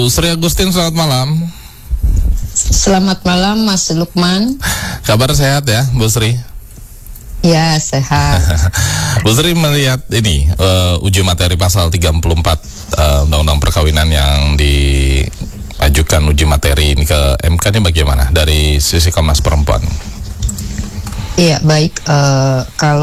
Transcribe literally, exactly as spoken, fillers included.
Bu Sri Agustin, selamat malam. Selamat malam Mas Lukman. Kabar sehat ya Bu Sri? Ya, sehat. Bu Sri melihat ini uh, uji materi pasal tiga puluh empat uh, Undang-Undang Perkawinan yang diajukan uji materi ini ke M K ini bagaimana dari sisi Komnas Perempuan? Iya, baik. Uh, kalau